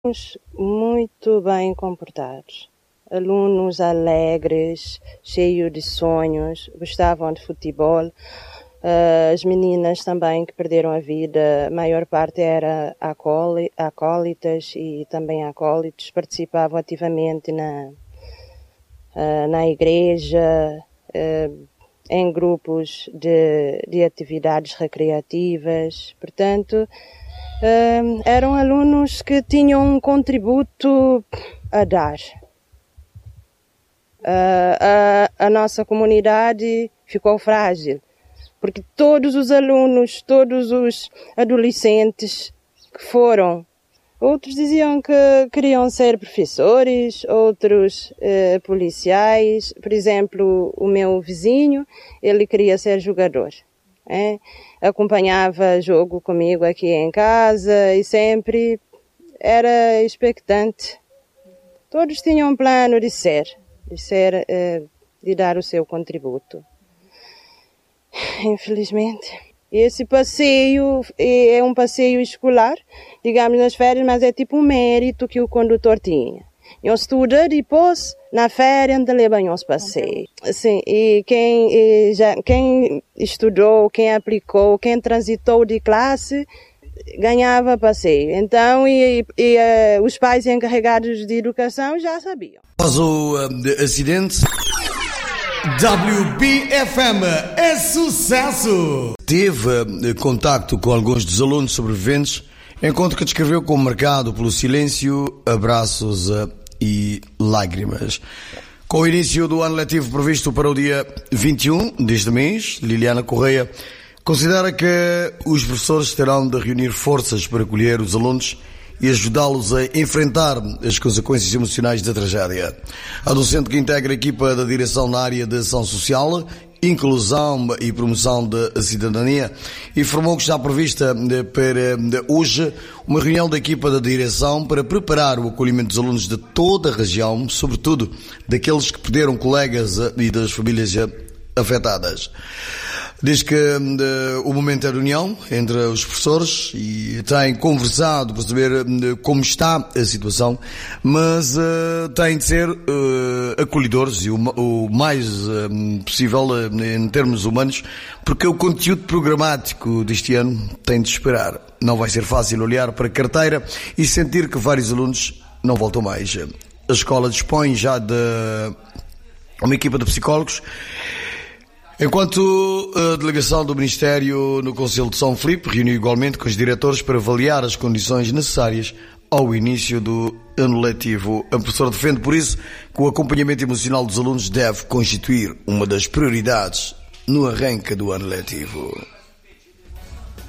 Muito bem comportados, alunos alegres, cheios de sonhos, gostavam de futebol. As meninas também que perderam a vida, a maior parte era acólitas e também acólitos, participavam ativamente na igreja, em grupos de atividades recreativas. Portanto, eram alunos que tinham um contributo a dar. A nossa comunidade ficou frágil, porque todos os alunos, todos os adolescentes que foram, outros diziam que queriam ser professores, outros policiais. Por exemplo, o meu vizinho, ele queria ser jogador. Acompanhava jogo comigo aqui em casa e sempre era expectante. Todos tinham um plano de dar o seu contributo. Infelizmente, esse passeio é um passeio escolar, digamos, nas férias, mas é tipo um mérito que o condutor tinha. Eu estudo depois, na férias, onde levam os passeios. Sim, e quem estudou, quem aplicou, quem transitou de classe, ganhava passeio. Então, os pais encarregados de educação já sabiam. Após o acidente, WBFM é sucesso! Teve contacto com alguns dos alunos sobreviventes, encontro que descreveu como marcado pelo silêncio, abraços e lágrimas. Com o início do ano letivo previsto para o dia 21 deste mês, Liliana Correia considera que os professores terão de reunir forças para acolher os alunos e ajudá-los a enfrentar as consequências emocionais da tragédia. A docente que integra a equipa da direção na área de ação social, inclusão e promoção da cidadania, informou que está prevista para hoje uma reunião da equipa da direção para preparar o acolhimento dos alunos de toda a região, sobretudo daqueles que perderam colegas e das famílias afetadas. Diz que o momento é de união entre os professores e têm conversado para saber como está a situação, mas têm de ser acolhedores e o mais possível em termos humanos, porque o conteúdo programático deste ano tem de esperar. Não vai ser fácil olhar para a carteira e sentir que vários alunos não voltam mais. A escola dispõe já de uma equipa de psicólogos, enquanto a delegação do Ministério no Conselho de São Filipe reuniu igualmente com os diretores para avaliar as condições necessárias ao início do ano letivo. A professora defende, por isso, que o acompanhamento emocional dos alunos deve constituir uma das prioridades no arranque do ano letivo.